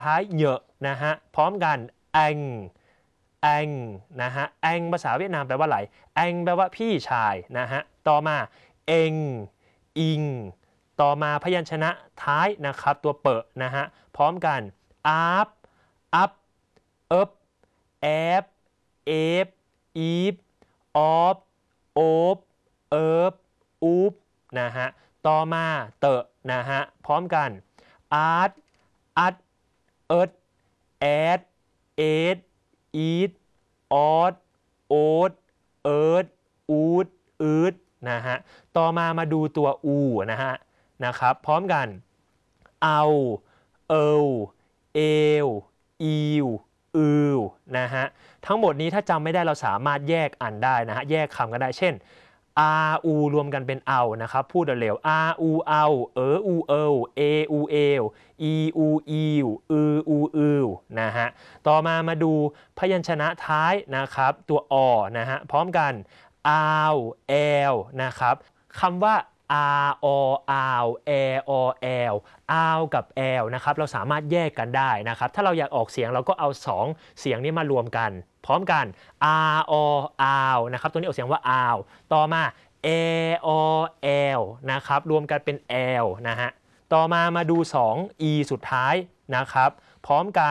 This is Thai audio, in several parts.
ท้ายเหยอะนะฮะพร้อมกันแองแองนะฮะแองภาษาเวียดนามแปลว่าอะไรแองแปลว่าพี่ชายนะฮะต่อมาเองอิงต่อมาพยัญชนะท้ายนะครับตัวเปะนะฮะพร้อมกันอาบอัพเอิบแอบเอฟอีฟออฟโอบเอิบอูบนะฮะต่อมาเตะนะฮะพร้อมกันอาร์ตอัดเอิดแอดเอดอีดออดโอ๊ตเอิร์ดอูดอืดนะฮะต่อมาดูตัวอูนะครับพร้อมกันเอาเอลเอลอิวอือนะฮะทั้งหมดนี้ถ้าจำไม่ได้เราสามารถแยกอ่านได้นะฮะแยกคำกันได้เช่น R U รวมกันเป็นเอานะครับพูดเร็ว R U เอาอูเอล A U เอล E U อิวอูอือนะฮะต่อมาดูพยัญชนะท้ายนะครับตัวอนะฮะพร้อมกันอาวแอลนะครับคำว่า R O R A O L อาวกับ L นะครับเราสามารถแยกกันได้นะครับถ้าเราอยากออกเสียงเราก็เอา2เสียงนี้มารวมกันพร้อมกัน R O R นะครับตัวนี้ออกเสียงว่า R ต่อมา A O L นะครับรวมกันเป็น L นะฮะต่อมาดู2 E สุดท้ายนะครับพร้อมกัน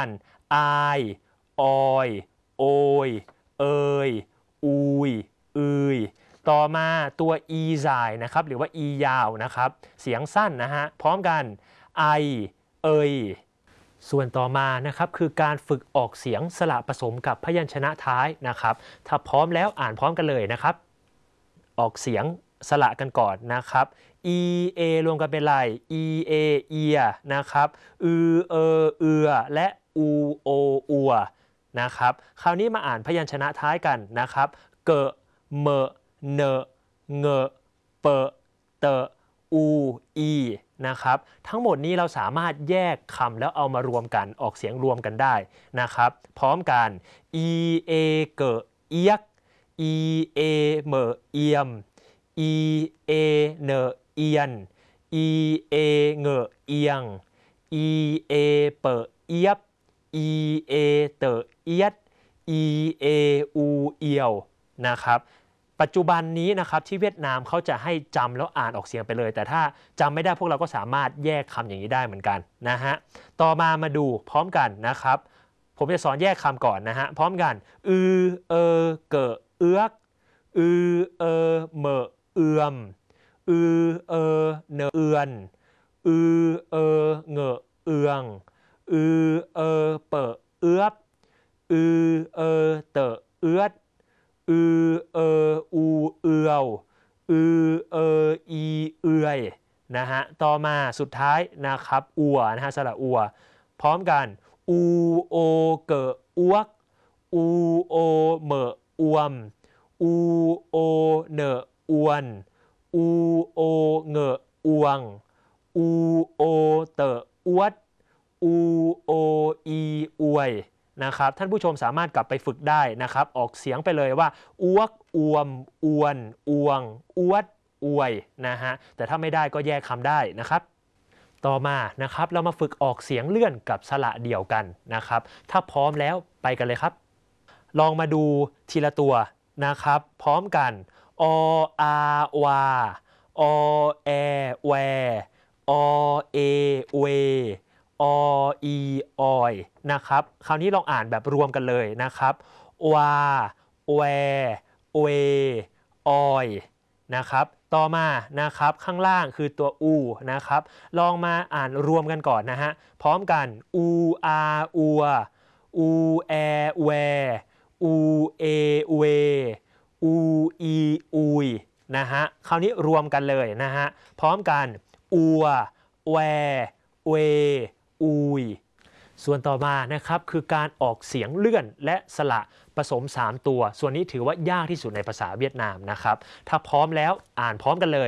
I ออยโอยเอยอุยอืยต่อมาตัว e สายนะครับหรือว่า e ยาวนะครับเสียงสั้นนะฮะพร้อมกัน I เอยส่วนต่อมานะครับคือการฝึกออกเสียงสระผสมกับพยัญชนะท้ายนะครับถ้าพร้อมแล้วอ่านพร้อมกันเลยนะครับออกเสียงสระกันก่อนนะครับ e a รวมกันเป็นไร e a เอียนะครับเอือและอูโออัวนะครับคราวนี้มาอ่านพยัญชนะท้ายกันนะครับเกะเมะเนเงะเปะเตะอูอีนะครับทั้งหมดนี้เราสามารถแยกคำแล้วเอามารวมกันออกเสียงรวมกันได้นะครับพร้อมกัน e a เกะเอียก e a เมะเอียม e a เนเอียน e a เงะเอียง e a เปะเอียบ e a เตะเอียด e a อูเอียวนะครับปัจจุบันนี้นะครับที่เวียดนามเขาจะให้จำแล้วอ่านออกเสียงไปเลยแต่ถ้าจำไม่ได้พวกเราก็สามารถแยกคำอย่างนี้ได้เหมือนกันนะฮะต่อมาดูพร้อมกันนะครับผมจะสอนแยกคำก่อนนะฮะพร้อมกันเอเกะเอื้อกเอเมะเอือมเอเนเอือนเอเงะเอืองเอเปะเอื้อบเอเตะเอื้อดเออูเอืยวเออีเอือยนะฮะต่อมาสุดท้ายนะครับอัวนะฮะสระอัวพร้อมกันอูโอเกะอ้วกอูโอเมะอวมอูโอเนอวนอูโอเงะอวงอูโอเตะอวดอูโออีอวยนะครับท่านผู้ชมสามารถกลับไปฝึกได้นะครับออกเสียงไปเลยว่าอ้วกอวมอวนอวงอวดอวยนะฮะแต่ถ้าไม่ได้ก็แยกคำได้นะครับต่อมานะครับเรามาฝึกออกเสียงเลื่อนกับสระเดี่ยวกันนะครับถ้าพร้อมแล้วไปกันเลยครับลองมาดูทีละตัวนะครับพร้อมกันออาวาอแอแวอเอเวออีออยนะครับคราวนี้ลองอ่านแบบรวมกันเลยนะครับวาแวเวออยนะครับต่อมานะครับข้างล่างคือตัวอูนะครับลองมาอ่านรวมกันก่อนนะฮะพร้อมกันอูอาอัวอูแอแวอูเอเวอูอีอุยนะฮะคราวนี้รวมกันเลยนะฮะพร้อมกันอัวแวเวอุยส่วนต่อมานะครับคือการออกเสียงเลื่อนและสระผสม3ตัวส่วนนี้ถือว่ายากที่สุดในภาษาเวียดนามนะครับถ้าพร้อมแล้วอ่านพร้อมกันเลย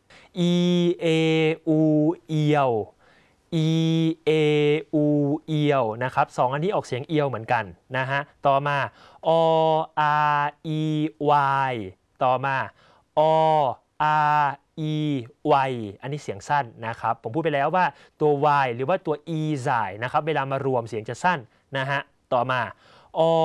e a u เอียว e a u เอียวนะครับ2อันนี้ออกเสียงเอียวเหมือนกันนะฮะต่อมา o r e y ต่อมา o r e y อันนี้เสียงสั้นนะครับผมพูดไปแล้วว่าตัว y หรือว่าตัว e สายนะครับเวลามารวมเสียงจะสั้นนะฮะต่อมาอ